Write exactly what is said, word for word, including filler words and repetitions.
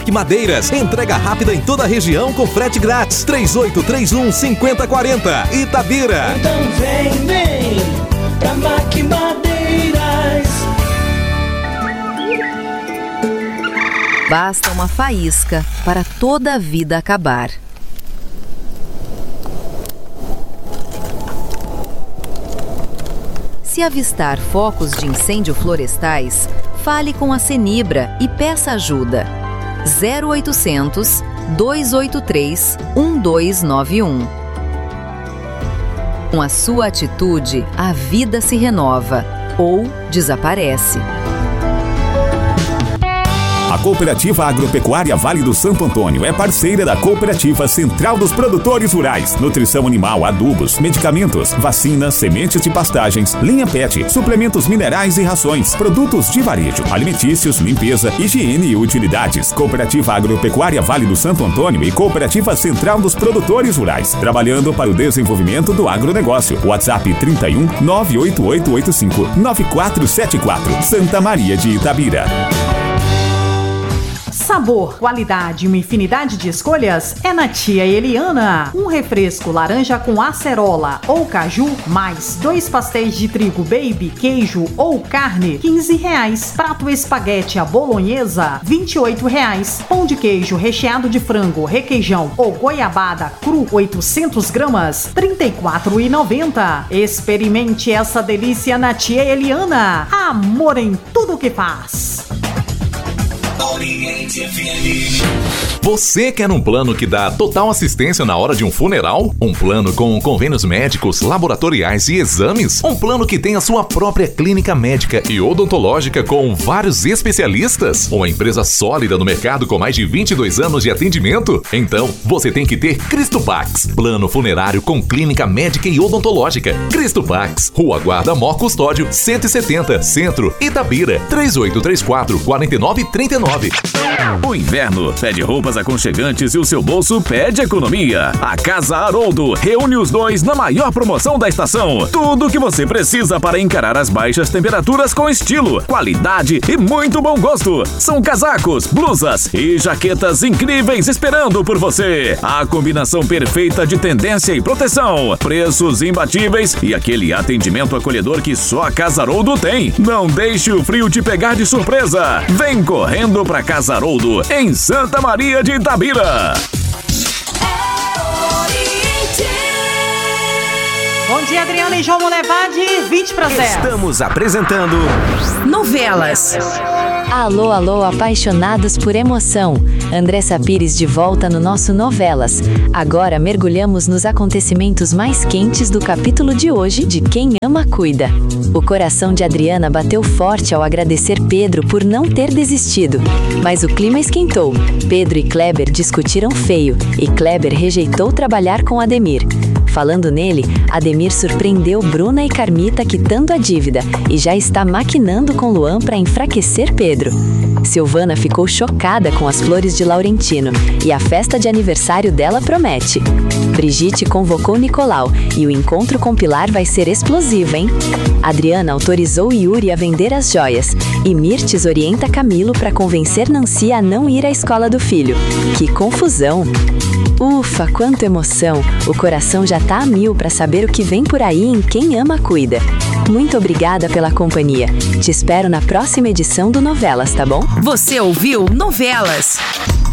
Parque Madeiras. Entrega rápida em toda a região com frete grátis. três oito três um, cinco zero quatro zero. Itabira. Então vem, vem pra Parque Madeiras. Basta uma faísca para toda a vida acabar. Se avistar focos de incêndio florestais, fale com a Cenibra e peça ajuda. zero oitocentos, dois oito três, um dois nove um. Com a sua atitude, a vida se renova ou desaparece. A Cooperativa Agropecuária Vale do Santo Antônio é parceira da Cooperativa Central dos Produtores Rurais. Nutrição animal, adubos, medicamentos, vacinas, sementes de pastagens, linha pet, suplementos minerais e rações, produtos de varejo, alimentícios, limpeza, higiene e utilidades. Cooperativa Agropecuária Vale do Santo Antônio e Cooperativa Central dos Produtores Rurais. Trabalhando para o desenvolvimento do agronegócio. WhatsApp trinta e um, nove oito oito oito cinco, nove quatro sete quatro. Santa Maria de Itabira. Sabor, qualidade e uma infinidade de escolhas é na Tia Eliana. Um refresco laranja com acerola ou caju, mais dois pastéis de trigo baby, queijo ou carne, quinze reais. Prato espaguete à bolonhesa, vinte e oito reais. Pão de queijo recheado de frango, requeijão ou goiabada cru, oitocentos gramas, trinta e quatro reais e noventa centavos. Experimente essa delícia na Tia Eliana. Amor em tudo que faz. Oriente F M. Você quer um plano que dá total assistência na hora de um funeral? Um plano com convênios médicos, laboratoriais e exames? Um plano que tem a sua própria clínica médica e odontológica com vários especialistas? Uma empresa sólida no mercado com mais de vinte e dois anos de atendimento? Então, você tem que ter Cristopax. Plano funerário com clínica médica e odontológica. Cristopax, Rua Guarda Mó Custódio, cento e setenta, Centro, Itabira, três oito três quatro, quatro nove três nove. O inverno pede roupas aconchegantes e o seu bolso pede economia. A Casa Haroldo reúne os dois na maior promoção da estação. Tudo o que você precisa para encarar as baixas temperaturas com estilo, qualidade e muito bom gosto. São casacos, blusas e jaquetas incríveis esperando por você. A combinação perfeita de tendência e proteção, preços imbatíveis e aquele atendimento acolhedor que só a Casa Haroldo tem. Não deixe o frio te pegar de surpresa. Vem correndo pra Casa Haroldo, em Santa Maria de Itabira. Bom dia, Adriana e João Molevade, vinte para zero. Estamos apresentando Novelas. Alô, alô, apaixonados por emoção. Andressa Pires de volta no nosso Novelas. Agora mergulhamos nos acontecimentos mais quentes do capítulo de hoje de Quem Ama Cuida. O coração de Adriana bateu forte ao agradecer Pedro por não ter desistido. Mas o clima esquentou. Pedro e Kleber discutiram feio e Kleber rejeitou trabalhar com Ademir. Falando nele, Ademir surpreendeu Bruna e Carmita quitando a dívida e já está maquinando com Luan para enfraquecer Pedro. Silvana ficou chocada com as flores de Laurentino e a festa de aniversário dela promete. Brigitte convocou Nicolau e o encontro com Pilar vai ser explosivo, hein? Adriana autorizou Yuri a vender as joias e Mirtes orienta Camilo para convencer Nancy a não ir à escola do filho. Que confusão! Ufa, quanta emoção! O coração já tá a mil para saber o que vem por aí em Quem Ama Cuida. Muito obrigada pela companhia. Te espero na próxima edição do Novelas, tá bom? Você ouviu Novelas.